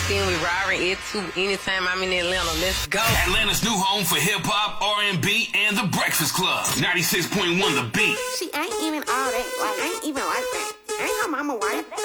in with Robin It too. Anytime I'm in Atlanta, let's go. Atlanta's new home for hip-hop, R&B, and The Breakfast Club. 96.1 The Beat. She ain't even all that. Like, ain't even like that. Ain't her mama white.